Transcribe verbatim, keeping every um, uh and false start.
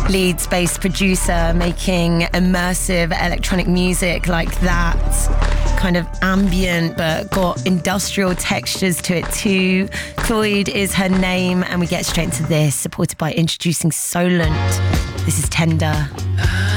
Leeds-based producer making immersive electronic music like that. Kind of ambient, but got industrial textures to it too. Cloyd is her name, and we get straight into this, supported by introducing Solent. This is Tender.